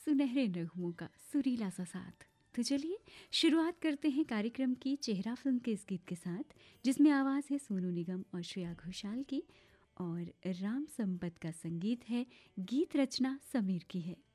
सुनहरे नगमों का सुरीला सा साथ। तो चलिए शुरुआत करते हैं कार्यक्रम की चेहरा फिल्म के इस गीत के साथ, जिसमें आवाज़ है सोनू निगम और श्रेया घोषाल की और राम संपत का संगीत है, गीत रचना समीर की है।